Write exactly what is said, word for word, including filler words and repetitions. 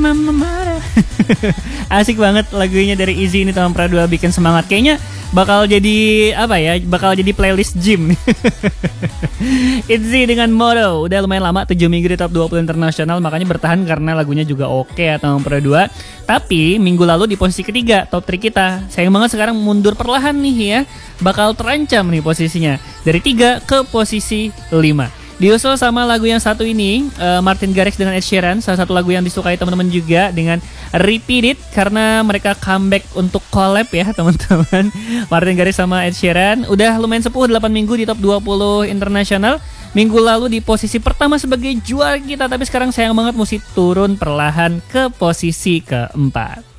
Mama Mara. Asik banget lagunya dari Izzy ini tahun Pradua, bikin semangat. Kayaknya bakal jadi apa ya? Bakal jadi playlist gym. Izzy dengan Moro udah lumayan lama tujuh minggu di top dua puluh internasional, makanya bertahan karena lagunya juga oke ya tahun Pradua. Tapi minggu lalu di posisi ketiga top tiga kita. Sayang banget sekarang mundur perlahan nih ya. Bakal terancam nih posisinya dari tiga ke posisi lima. Diusul sama lagu yang satu ini, uh, Martin Garrix dengan Ed Sheeran, salah satu lagu yang disukai teman-teman juga dengan Repeat It, karena mereka comeback untuk collab ya teman-teman. Martin Garrix sama Ed Sheeran udah lumayan sepuh, delapan minggu di top dua puluh internasional. Minggu lalu di posisi pertama sebagai juara kita, tapi sekarang sayang banget mesti turun perlahan ke posisi keempat.